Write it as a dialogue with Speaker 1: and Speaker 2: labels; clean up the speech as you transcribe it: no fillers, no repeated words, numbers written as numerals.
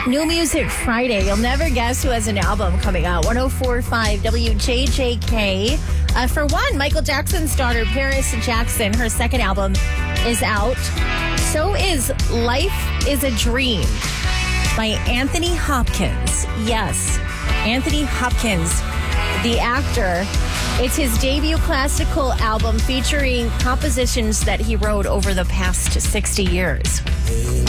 Speaker 1: New Music Friday. You'll never guess who has an album coming out. 104.5 WJJK. For one, Michael Jackson's daughter, Paris Jackson, her second album is out. So is Life is a Dream by Anthony Hopkins. Yes, Anthony Hopkins, the actor. It's his debut classical album featuring compositions that he wrote over the past 60 years.